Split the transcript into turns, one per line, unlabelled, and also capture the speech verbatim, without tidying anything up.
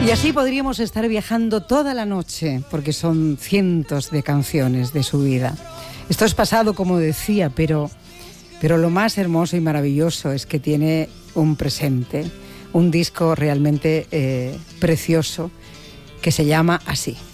Y así podríamos estar viajando toda la noche, porque son cientos de canciones de su vida. Esto es pasado, como decía, pero, pero lo más hermoso y maravilloso es que tiene un presente, un disco realmente eh, precioso que se llama así.